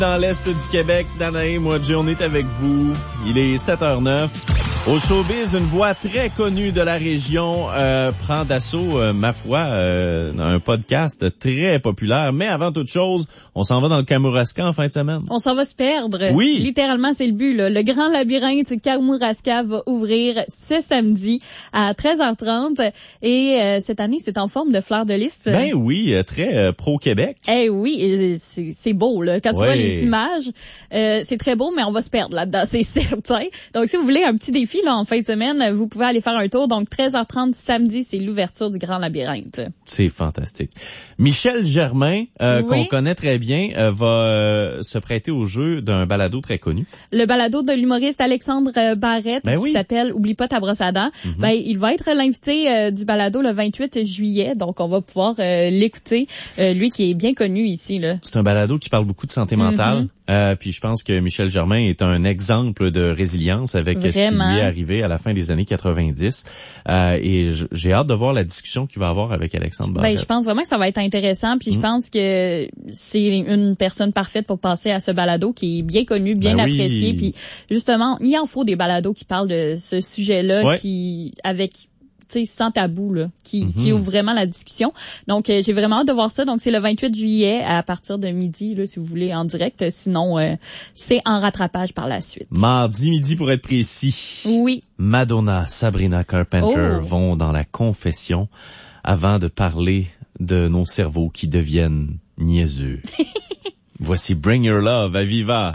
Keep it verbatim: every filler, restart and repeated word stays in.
Dans l'Est du Québec, Danae, moi, on est avec vous. Il est sept heures neuf. Au showbiz, une voix très connue de la région euh, prend d'assaut, euh, ma foi, euh, un podcast très populaire. Mais avant toute chose, on s'en va dans le Kamouraska en fin de semaine. On s'en va se perdre. Oui. Littéralement, c'est le but, là. Le grand labyrinthe Kamouraska va ouvrir ce samedi à treize heures trente. Et euh, cette année, c'est en forme de fleur de lys. Ben oui, euh, très euh, pro-Québec. Eh oui, c'est, c'est beau, là. Quand tu ouais. vois les images, euh, c'est très beau, mais on va se perdre là-dedans, c'est certain. Donc, si vous voulez un petit défi, là, en fin de semaine, vous pouvez aller faire un tour. Donc, treize heures trente samedi, c'est l'ouverture du grand labyrinthe. C'est fantastique. Michel Germain, euh, oui. qu'on connaît très bien, euh, va euh, se prêter au jeu d'un balado très connu. Le balado de l'humoriste Alexandre Barrette, ben qui oui. s'appelle Oublie pas ta brosse à dents. Mm-hmm. Ben, il va être l'invité euh, du balado le vingt-huit juillet. Donc, on va pouvoir euh, l'écouter. Euh, lui qui est bien connu ici, là. C'est un balado qui parle beaucoup de santé mentale. Mm-hmm. Euh, puis je pense que Michel Germain est un exemple de résilience avec Vraiment. ce qui lui est arrivé à la fin des années quatre-vingt-dix. Euh, et j'ai hâte de voir la discussion qu'il va avoir avec Alexandre Barrette. Ben, je pense vraiment que ça va être intéressant. Puis mm. je pense que c'est une personne parfaite pour passer à ce balado qui est bien connu, bien ben apprécié. Oui. Puis justement, il en faut des balados qui parlent de ce sujet-là, ouais. qui avec sans tabou, là, qui, mm-hmm. qui ouvre vraiment la discussion. Donc, euh, j'ai vraiment hâte de voir ça. Donc, c'est le vingt-huit juillet à partir de midi, là, si vous voulez, en direct. Sinon, euh, c'est en rattrapage par la suite. Mardi midi, pour être précis. Oui. Madonna, Sabrina Carpenter oh. vont dans la confession avant de parler de nos cerveaux qui deviennent niaiseux. Voici Bring Your Love à Viva.